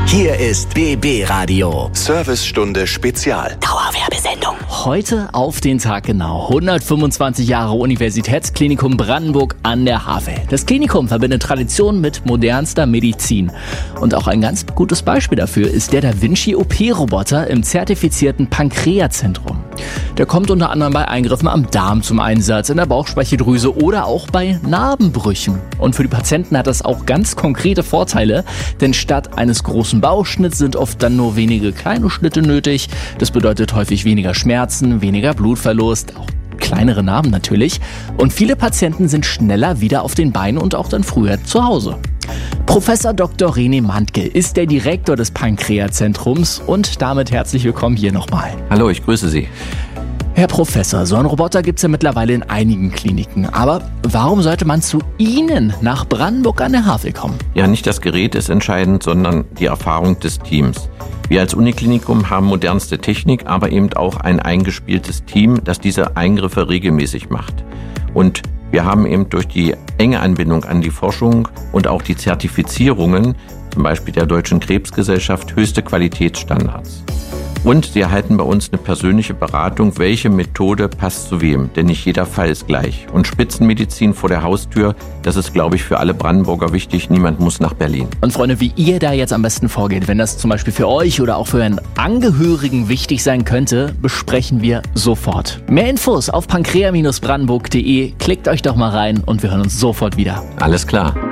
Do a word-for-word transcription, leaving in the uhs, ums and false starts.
Hier ist B B Radio. Servicestunde Spezial. Dauerwerbesendung. Heute auf den Tag genau. hundertfünfundzwanzig Jahre Universitätsklinikum Brandenburg an der Havel. Das Klinikum verbindet Tradition mit modernster Medizin. Und auch ein ganz gutes Beispiel dafür ist der Da Vinci O P-Roboter im zertifizierten Pankreaszentrum. Der kommt unter anderem bei Eingriffen am Darm zum Einsatz, in der Bauchspeicheldrüse oder auch bei Narbenbrüchen. Und für die Patienten hat das auch ganz konkrete Vorteile, denn statt eines großen Bauchschnitts sind oft dann nur wenige kleine Schnitte nötig. Das bedeutet häufig weniger Schmerzen, weniger Blutverlust, auch kleinere Narben natürlich. Und viele Patienten sind schneller wieder auf den Beinen und auch dann früher zu Hause. Professor Doktor René Mandke ist der Direktor des Pankreazentrums und damit herzlich willkommen hier nochmal. Hallo, ich grüße Sie. Herr Professor, so einen Roboter gibt es ja mittlerweile in einigen Kliniken. Aber warum sollte man zu Ihnen nach Brandenburg an der Havel kommen? Ja, nicht das Gerät ist entscheidend, sondern die Erfahrung des Teams. Wir als Uniklinikum haben modernste Technik, aber eben auch ein eingespieltes Team, das diese Eingriffe regelmäßig macht. Und wir haben eben durch die enge Anbindung an die Forschung und auch die Zertifizierungen, zum Beispiel der Deutschen Krebsgesellschaft, höchste Qualitätsstandards. Und Sie erhalten bei uns eine persönliche Beratung, welche Methode passt zu wem, denn nicht jeder Fall ist gleich. Und Spitzenmedizin vor der Haustür, das ist, glaube ich, für alle Brandenburger wichtig. Niemand muss nach Berlin. Und Freunde, wie ihr da jetzt am besten vorgeht, wenn das zum Beispiel für euch oder auch für einen Angehörigen wichtig sein könnte, besprechen wir sofort. Mehr Infos auf pankrea Bindestrich brandenburg Punkt de. Klickt euch doch mal rein und wir hören uns sofort wieder. Alles klar.